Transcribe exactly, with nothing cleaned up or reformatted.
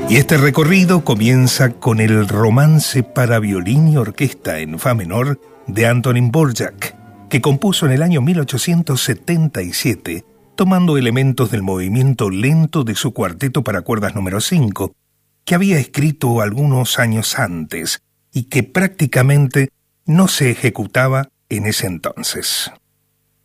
Y este recorrido comienza con el Romance para violín y orquesta en fa menor de Antonín Dvořák, que compuso en el año mil ochocientos setenta y siete, tomando elementos del movimiento lento de su cuarteto para cuerdas número cinco, que había escrito algunos años antes y que prácticamente no se ejecutaba en ese entonces.